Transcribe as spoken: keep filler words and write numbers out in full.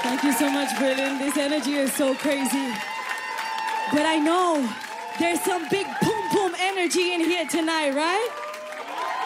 Thank you so much, Berlin. This energy is so crazy. But I know there's some big boom boom energy in here tonight, right?